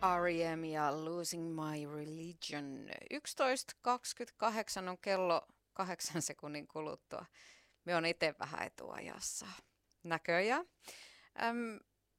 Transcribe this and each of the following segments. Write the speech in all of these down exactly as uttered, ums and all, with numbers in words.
R E M ja Losing My Religion. yksitoista kaksikymmentäkahdeksan on kello kahdeksan sekunnin kuluttua. Me on itse vähän etuajassa. Näköjään. Äm,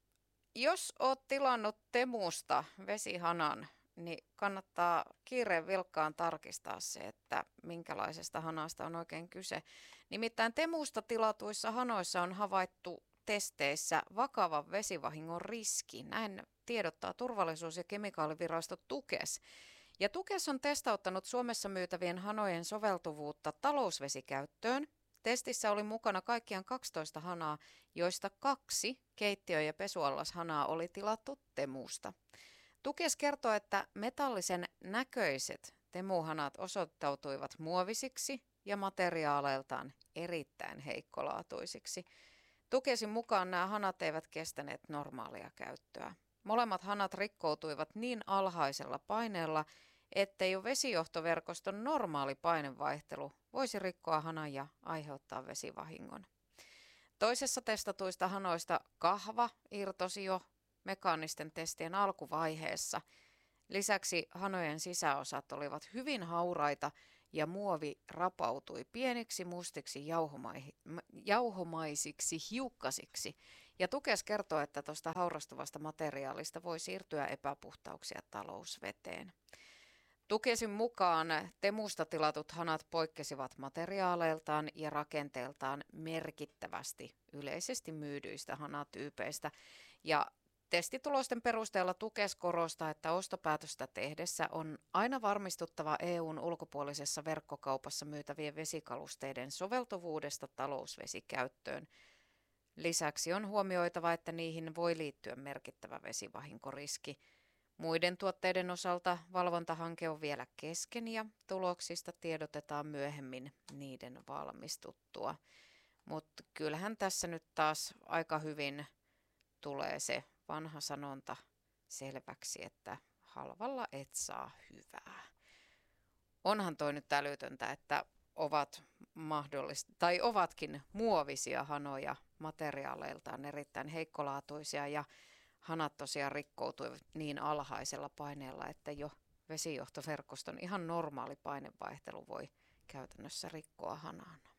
jos oot tilannut Temusta vesihanan, niin kannattaa kiireen vilkkaan tarkistaa se, että minkälaisesta hanasta on oikein kyse. Nimittäin Temusta tilatuissa hanoissa on havaittu testeissä vakavan vesivahingon riski. Näin tiedottaa turvallisuus- ja kemikaalivirasto Tukes. Ja Tukes on testauttanut Suomessa myytävien hanojen soveltuvuutta talousvesikäyttöön. Testissä oli mukana kaikkiaan kaksitoista hanaa, joista kaksi keittiö- ja pesuallashanaa oli tilattu Temusta. Tukes kertoo, että metallisen näköiset temuhanat osoittautuivat muovisiksi ja materiaaleiltaan erittäin heikkolaatuisiksi. Tukesin mukaan nämä hanat eivät kestäneet normaalia käyttöä. Molemmat hanat rikkoutuivat niin alhaisella paineella, ettei jo vesijohtoverkoston normaali painevaihtelu voisi rikkoa hanan ja aiheuttaa vesivahingon. Toisessa testatuista hanoista kahva irtosi jo mekaanisten testien alkuvaiheessa. Lisäksi hanojen sisäosat olivat hyvin hauraita ja muovi rapautui pieniksi mustiksi jauhomai- jauhomaisiksi hiukkasiksi. Ja Tukes kertoo, että tuosta haurastuvasta materiaalista voi siirtyä epäpuhtauksia talousveteen. Tukesin mukaan Temusta tilatut hanat poikkesivat materiaaleiltaan ja rakenteeltaan merkittävästi yleisesti myydyistä hanatyypeistä. Ja testitulosten perusteella Tukes korostaa, että ostopäätöstä tehdessä on aina varmistuttava E U:n ulkopuolisessa verkkokaupassa myytävien vesikalusteiden soveltuvuudesta talousvesikäyttöön. Lisäksi on huomioitava, että niihin voi liittyä merkittävä vesivahinkoriski. Muiden tuotteiden osalta valvontahanke on vielä kesken ja tuloksista tiedotetaan myöhemmin niiden valmistuttua. Mutta kyllähän tässä nyt taas aika hyvin tulee se vanha sanonta selväksi, että halvalla et saa hyvää. Onhan toi nyt älytöntä, että ovat mahdollista, tai ovatkin muovisia hanoja materiaaleiltaan erittäin heikkolaatuisia ja hanat tosiaan rikkoutuivat niin alhaisella paineella, että jo vesijohtoverkoston ihan normaali painevaihtelu voi käytännössä rikkoa hanan.